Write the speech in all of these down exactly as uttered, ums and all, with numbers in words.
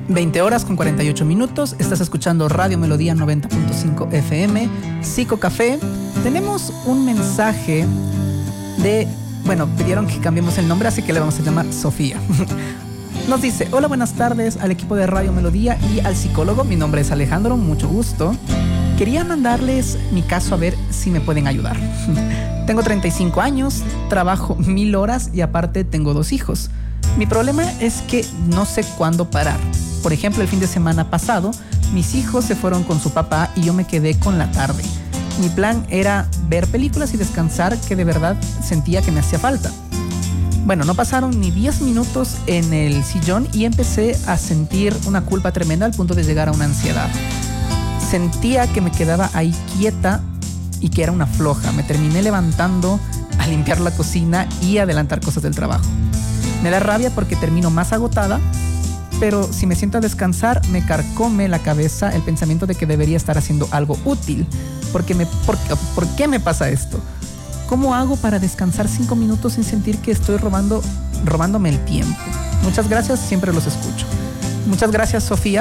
veinte horas con cuarenta y ocho minutos. Estás escuchando Radio Melodía noventa punto cinco F M, Psico Café. Tenemos un mensaje de... Bueno, pidieron que cambiemos el nombre, así que le vamos a llamar Sofía. Nos dice: hola, buenas tardes al equipo de Radio Melodía y al psicólogo. Mi nombre es Alejandro, mucho gusto. Quería mandarles mi caso a ver si me pueden ayudar. Tengo treinta y cinco años, trabajo mil horas y aparte tengo dos hijos. Mi problema es que no sé cuándo parar. Por ejemplo, el fin de semana pasado, mis hijos se fueron con su papá y yo me quedé con la tarde. Mi plan era ver películas y descansar, que de verdad sentía que me hacía falta. Bueno, no pasaron ni diez minutos en el sillón y empecé a sentir una culpa tremenda al punto de llegar a una ansiedad. Sentía que me quedaba ahí quieta y que era una floja. Me terminé levantando a limpiar la cocina y adelantar cosas del trabajo. Me da rabia porque termino más agotada, pero si me siento a descansar, me carcome la cabeza el pensamiento de que debería estar haciendo algo útil. Porque me, por, ¿Por qué me pasa esto? ¿Cómo hago para descansar cinco minutos sin sentir que estoy robando, robándome el tiempo? Muchas gracias, siempre los escucho. Muchas gracias, Sofía.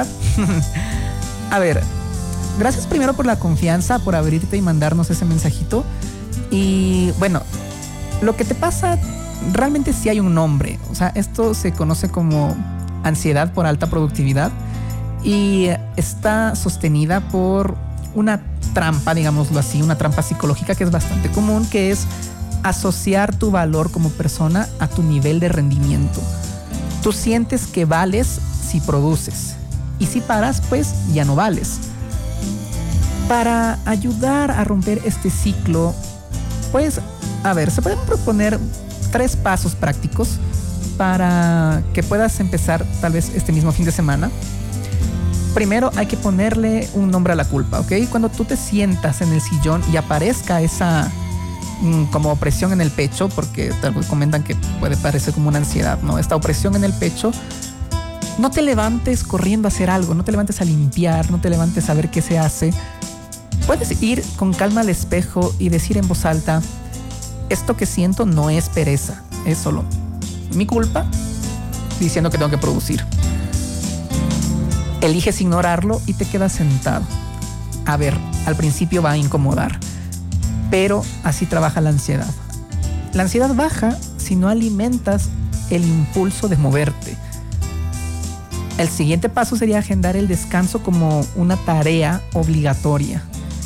A ver, gracias primero por la confianza, por abrirte y mandarnos ese mensajito. Y bueno, lo que te pasa realmente sí hay un nombre. O sea, esto se conoce como ansiedad por alta productividad y está sostenida por una trampa, digámoslo así, una trampa psicológica que es bastante común, que es asociar tu valor como persona a tu nivel de rendimiento. Tú sientes que vales si produces y si paras, pues ya no vales. Para ayudar a romper este ciclo, pues, a ver, se pueden proponer tres pasos prácticos para que puedas empezar tal vez este mismo fin de semana. Primero hay que ponerle un nombre a la culpa, ¿ok? Cuando tú te sientas en el sillón y aparezca esa mmm, como opresión en el pecho, porque tal vez comentan que puede parecer como una ansiedad, ¿no? Esta opresión en el pecho, no te levantes corriendo a hacer algo, no te levantes a limpiar, no te levantes a ver qué se hace. Puedes ir con calma al espejo y decir en voz alta: esto que siento no es pereza, es solo mi culpa diciendo que tengo que producir. Eliges ignorarlo y te quedas sentado. A ver, al principio va a incomodar, pero así trabaja la ansiedad. La ansiedad baja si no alimentas el impulso de moverte. El siguiente paso sería agendar el descanso como una tarea obligatoria.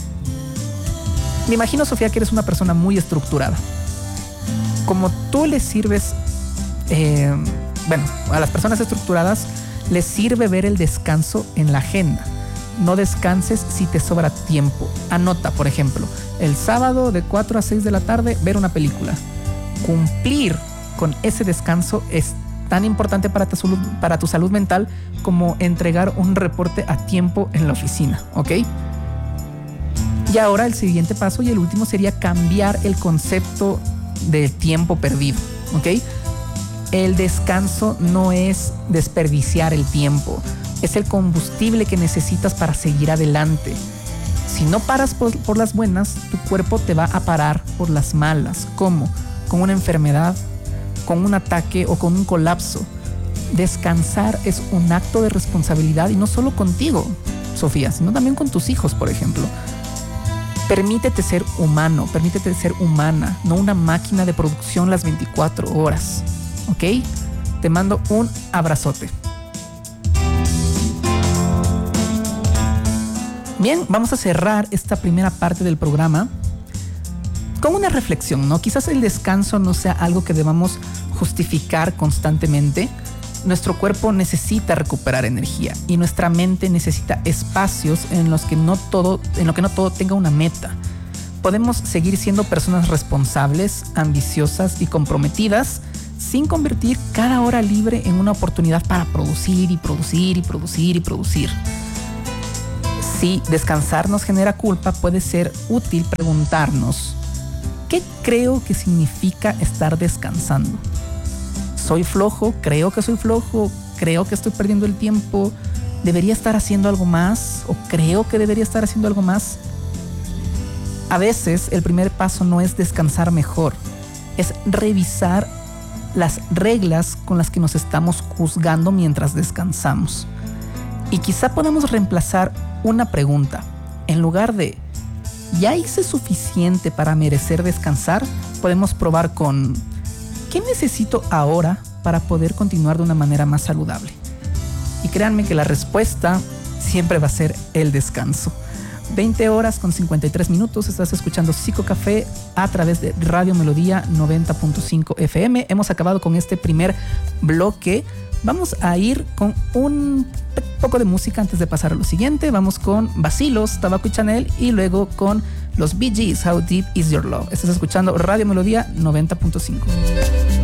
Me imagino, Sofía, que eres una persona muy estructurada. Como tú le sirves, eh, bueno, a las personas estructuradas les sirve ver el descanso en la agenda. No descanses si te sobra tiempo. Anota, por ejemplo, el sábado de cuatro a seis de la tarde ver una película. Cumplir con ese descanso es tan importante para tu salud, para tu salud mental como entregar un reporte a tiempo en la oficina, ¿ok? Y ahora el siguiente paso y el último sería cambiar el concepto de tiempo perdido, ¿ok? El descanso no es desperdiciar el tiempo, es el combustible que necesitas para seguir adelante. Si no paras por, por las buenas, tu cuerpo te va a parar por las malas. ¿Cómo? Con una enfermedad, con un ataque o con un colapso. Descansar es un acto de responsabilidad y no solo contigo, Sofía, sino también con tus hijos, por ejemplo. Permítete ser humano, permítete ser humana, no una máquina de producción las veinticuatro horas. ¿Ok? Te mando un abrazote. Bien, vamos a cerrar esta primera parte del programa con una reflexión, ¿no? Quizás el descanso no sea algo que debamos justificar constantemente. Nuestro cuerpo necesita recuperar energía y nuestra mente necesita espacios en los que no todo, en lo que no todo tenga una meta. Podemos seguir siendo personas responsables, ambiciosas y comprometidas sin convertir cada hora libre en una oportunidad para producir y producir y producir y producir. Si descansar nos genera culpa, puede ser útil preguntarnos: ¿qué creo que significa estar descansando? ¿Soy flojo? ¿Creo que soy flojo? ¿Creo que estoy perdiendo el tiempo? ¿Debería estar haciendo algo más? ¿O creo que debería estar haciendo algo más? A veces el primer paso no es descansar mejor, es revisar las reglas con las que nos estamos juzgando mientras descansamos. Y quizá podamos reemplazar una pregunta. En lugar de ¿ya hice suficiente para merecer descansar?, podemos probar con ¿qué necesito ahora para poder continuar de una manera más saludable? Y créanme que la respuesta siempre va a ser el descanso. veinte horas con cincuenta y tres minutos, estás escuchando Psicocafé a través de Radio Melodía noventa punto cinco F M. Hemos acabado con este primer bloque. Vamos a ir con un poco de música antes de pasar a lo siguiente. Vamos con Vacilos, Tabaco y Chanel, y luego con los Bee Gees, How Deep Is Your Love. Estás escuchando Radio Melodía noventa punto cinco.